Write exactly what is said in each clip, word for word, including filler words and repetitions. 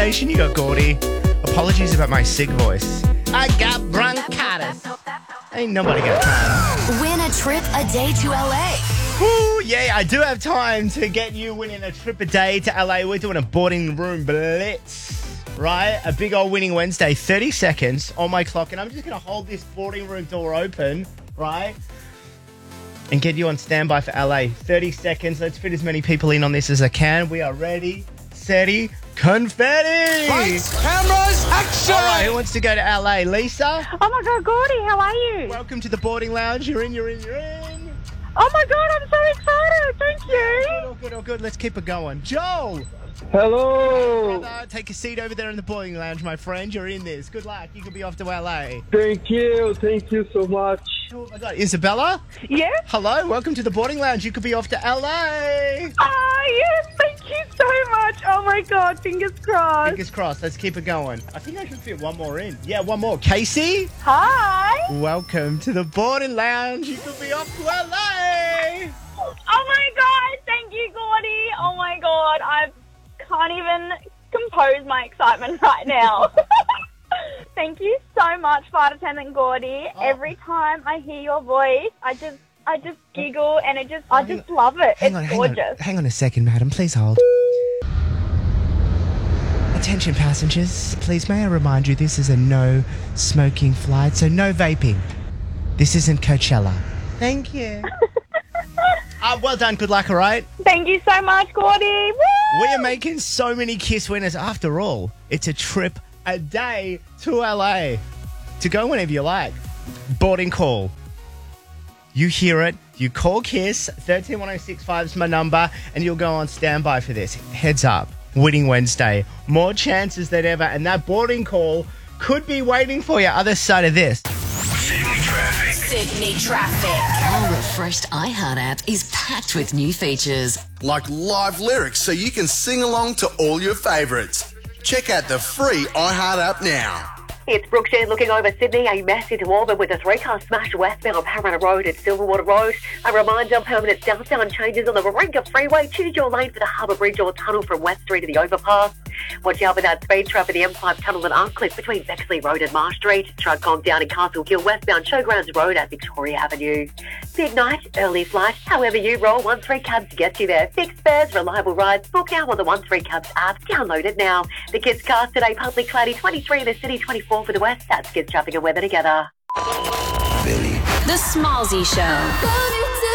Nation, you got Gordy. Apologies about my sick voice. I got bronchitis. Ain't nobody got time. Win a trip a day to L A. Ooh, yeah, I do have time to get you winning a trip a day to L A. We're doing a boarding room blitz, right? A big old winning Wednesday. thirty seconds on my clock, and I'm just going to hold this boarding room door open, right? And get you on standby for L A. thirty seconds. Let's fit as many people in on this as I can. We are ready, steady, confetti! Lights, cameras, action! All right, who wants to go to L A? Lisa? Oh my God, Gordy, how are you? Welcome to the boarding lounge. You're in, you're in, you're in. Oh my God, I'm so excited. Thank you. All good, all good. Let's keep it going. Joel! Hello. Brother, take a seat over there in the boarding lounge, my friend. You're in this. Good luck. You could be off to L A. Thank you. Thank you so much. Oh my God. Isabella? Yes? Hello. Welcome to the boarding lounge. You could be off to L A. Oh, yes. Thank you so much. Oh my God, fingers crossed. Fingers crossed. Let's keep it going. I think I can fit one more in. Yeah, one more. Casey? Hi. Welcome to the boarding lounge. You could be off to L A. Oh my God, thank you, Gordy. Oh my God, I can't even compose my excitement right now. Thank you so much, Flight Attendant Gordy. Oh. Every time I hear your voice, I just I just giggle and it just I just love it. Hang it's on, hang gorgeous. on. Hang on a second, madam. Please hold. Attention passengers, please may I remind you this is a no smoking flight, so no vaping. This isn't Coachella. Thank you. uh, well done, good luck, all right? Thank you so much, Gordy. Woo! We are making so many KISS winners. After all, it's a trip a day to L A to go whenever you like. Boarding call. You hear it, you call KISS, one three one oh six five is my number, and you'll go on standby for this. Heads up, winning Wednesday. More chances than ever, and that boarding call could be waiting for you other side of this. Sydney traffic. Sydney traffic. Our refreshed iHeart app is packed with new features. Like live lyrics so you can sing along to all your favourites. Check out the free iHeart app now. It's Brooke Shan looking over Sydney, a mess into Auburn with a three-car smash westbound on Parramatta Road at Silverwater Road. A reminder, permanent southbound changes on the Warringah Freeway. Choose your lane for the Harbour Bridge or tunnel from West Street to the overpass. Watch out for that speed trap at the M five tunnel at Arncliffe between Bexley Road and Marsh Street. Truck conk down in Castle Hill westbound Showgrounds Road at Victoria Avenue. Big night, early flight, however you roll, one three cabs gets you there. Fixed fares, reliable rides. Book now on the one three cabs app. Download it now. The Kids cast today, partly cloudy, twenty-three in the city, twenty-four for the west. That's Kids traffic and weather together. Billy. The Smallsy Show.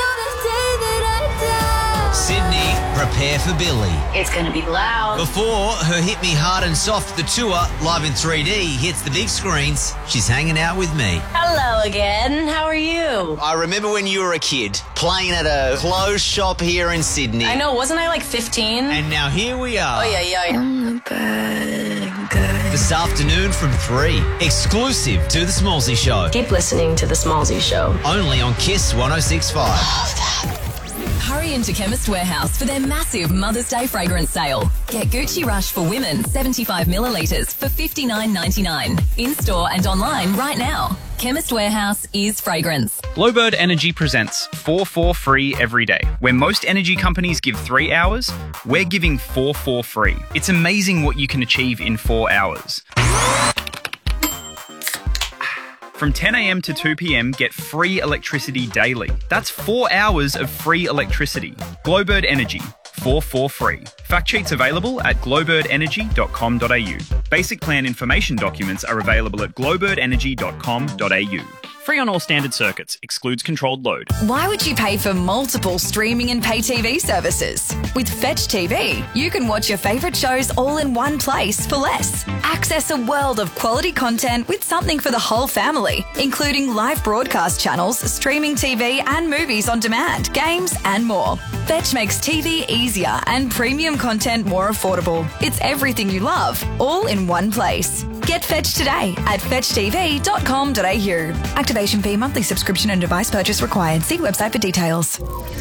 Sydney, prepare for Billy. It's going to be loud. Before her Hit Me Hard and Soft, the tour, live in three D, hits the big screens, she's hanging out with me. Hello again. How are you? I remember when you were a kid, playing at a clothes shop here in Sydney. I know, wasn't I like fifteen? And now here we are. Oh, yeah, yeah. I'm a bad guy. This afternoon from three, exclusive to The Smallsy Show. Keep listening to The Smallsy Show. Only on KISS one oh six point five. Love that. Hurry into Chemist Warehouse for their massive Mother's Day fragrance sale. Get Gucci Rush for women, seventy-five millilitres for fifty-nine ninety-nine. In-store and online right now. Chemist Warehouse is fragrance. Glowbird Energy presents four four free every day. Where most energy companies give three hours, we're giving four four free. It's amazing what you can achieve in four hours. From ten a.m. to two p.m, get free electricity daily. That's four hours of free electricity. Glowbird Energy, four four free. Fact sheets available at glowbird energy dot com dot a u. Basic plan information documents are available at glowbird energy dot com dot a u. Free on all standard circuits. Excludes controlled load. Why would you pay for multiple streaming and pay T V services? With Fetch T V, you can watch your favourite shows all in one place for less. Access a world of quality content with something for the whole family, including live broadcast channels, streaming T V and movies on demand, games and more. Fetch makes T V easier and premium content more affordable. It's everything you love, all in one place. Get Fetch today at fetch t v dot com dot a u. Activation fee, monthly subscription and device purchase required. See website for details.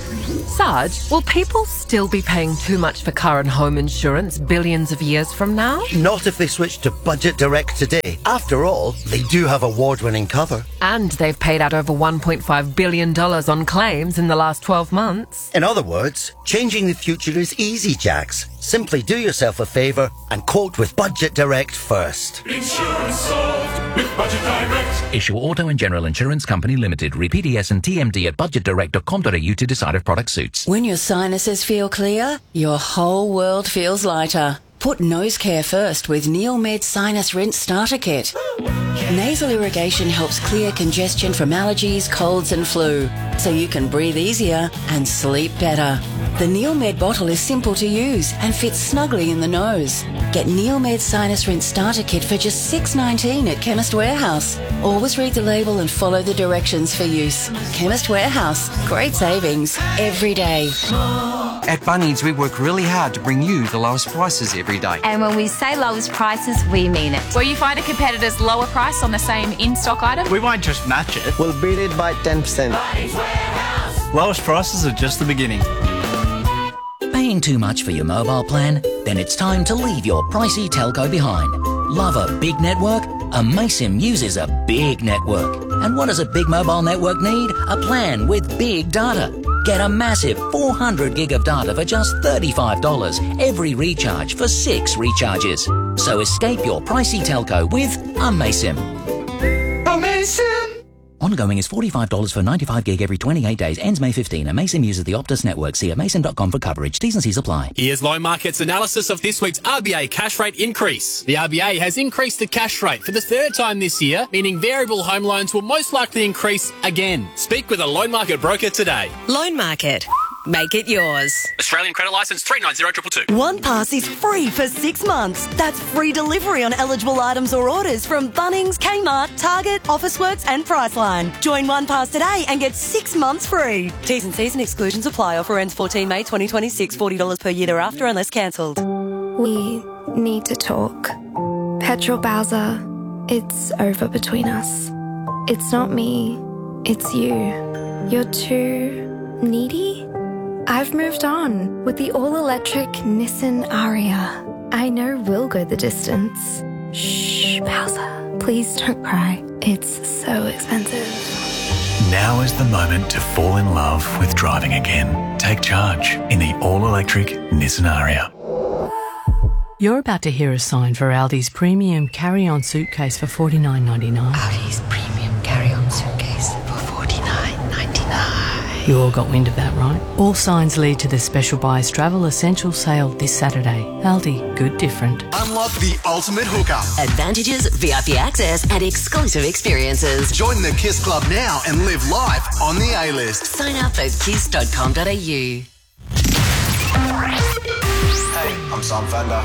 Sarge, will people still be paying too much for car and home insurance billions of years from now? Not if they switch to Budget Direct today. After all, they do have award-winning cover. And they've paid out over one point five billion dollars on claims in the last twelve months. In other words, changing the future is easy, Jax. Simply do yourself a favour and quote with Budget Direct first. Insurance solved with Budget Direct. Issue Auto and General Insurance Company Limited. Read P D S and T M D at budget direct dot com dot a u to decide if product suits. When your sinuses feel clear, your whole world feels lighter. Put nose care first with Neomed Sinus Rinse Starter Kit. Nasal irrigation helps clear congestion from allergies, colds and flu, so you can breathe easier and sleep better. The Neomed bottle is simple to use and fits snugly in the nose. Get Neomed Sinus Rinse Starter Kit for just six dollars nineteen at Chemist Warehouse. Always read the label and follow the directions for use. Chemist Warehouse. Great savings every day. At Bunnings, we work really hard to bring you the lowest prices every day. And when we say lowest prices, we mean it. Where you find a competitor's lower price on the same in-stock item. We won't just match it. We'll beat it by ten percent. Lowest prices are just the beginning. Paying too much for your mobile plan? Then it's time to leave your pricey telco behind. Love a big network? Amaysim uses a big network. And what does a big mobile network need? A plan with big data. Get a massive four hundred gig of data for just thirty-five dollars every recharge for six recharges. So escape your pricey telco with Amaysim. Amaysim! Ongoing is forty-five dollars for ninety-five gig every twenty-eight days. Ends May fifteenth. Amaysim uses the Optus network. See amaysim dot com for coverage. T's and C's apply. Here's Loan Market's analysis of this week's R B A cash rate increase. The R B A has increased the cash rate for the third time this year, meaning variable home loans will most likely increase again. Speak with a Loan Market broker today. Loan Market. Make it yours. Australian credit licence three nine zero two two two. OnePass is free for six months. That's free delivery on eligible items or orders from Bunnings, Kmart, Target, Officeworks and Priceline. Join OnePass today and get six months free. T's and C's and exclusions apply. Offer ends fourteen May twenty twenty-six. forty dollars per year thereafter unless cancelled. We need to talk. Petrol Bowser, it's over between us. It's not me, it's you. You're too needy? I've moved on with the all-electric Nissan Ariya. I know we'll go the distance. Shh, Bowser, please don't cry. It's so expensive. Now is the moment to fall in love with driving again. Take charge in the all-electric Nissan Ariya. You're about to hear a sign for Aldi's premium carry-on suitcase for forty-nine ninety-nine. Aldi's premium carry-on suitcase for forty-nine ninety-nine. You all got wind of that, right? All signs lead to the special Buyers Travel Essential Sale this Saturday. Aldi, good different. Unlock the ultimate hookup. Advantages, V I P access, and exclusive experiences. Join the Kiss Club now and live life on the A-list. Sign up at kiss dot com dot a u. Hey, I'm Sam Fender.